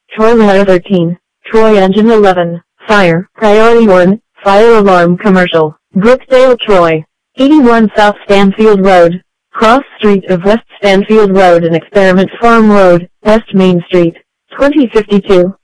Troy Radar 13, Troy Engine 11, Fire, Priority 1, Fire Alarm Commercial, Brookdale, Troy. 81 South Stanfield Road, Cross Street of West Stanfield Road and Experiment Farm Road, West Main Street, 2052.